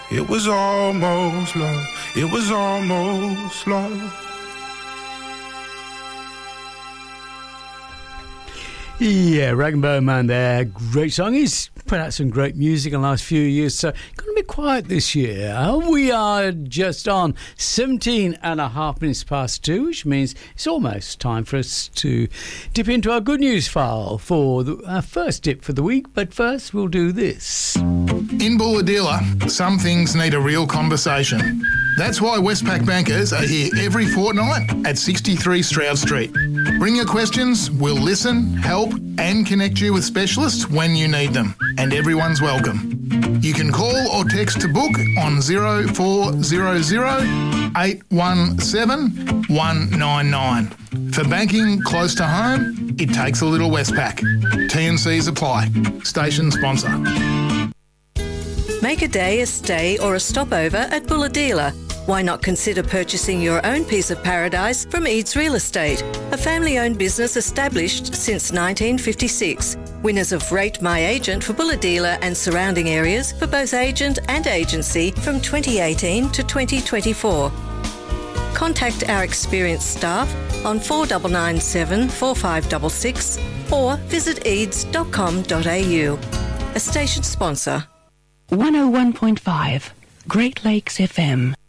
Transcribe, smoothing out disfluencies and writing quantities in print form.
It was almost love. It was almost love. Yeah, Rag and Bone Man there. Great song. He's put out some great music in the last few years, so going to be quiet this year. We are just on 17 and a half minutes past 2, which means it's almost time for us to dip into our good news file for our first dip for the week. But first, we'll do this. In Bulahdelah, some things need a real conversation. That's why Westpac bankers are here every fortnight at 63 Stroud Street. Bring your questions, we'll listen, help and connect you with specialists when you need them. And everyone's welcome. You can call or text to book on 0400 817 199. For banking close to home, it takes a little Westpac. T&Cs apply. Station sponsor. Make a day, a stay or a stopover at Bulahdelah. Why not consider purchasing your own piece of paradise from Eads Real Estate, a family-owned business established since 1956. Winners of Rate My Agent for Bulahdelah and surrounding areas for both agent and agency from 2018 to 2024. Contact our experienced staff on 4997 4566 or visit eads.com.au. A station sponsor. 101.5 Great Lakes FM.